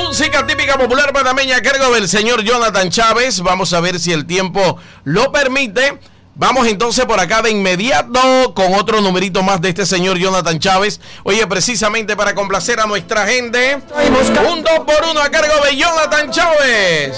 música típica popular panameña a cargo del señor Jonathan Chávez. Vamos a ver si el tiempo lo permite. Vamos entonces por acá de inmediato con otro numerito más de este señor Jonathan Chávez. Oye, precisamente para complacer a nuestra gente, un 2x1 a cargo de Jonathan Chávez.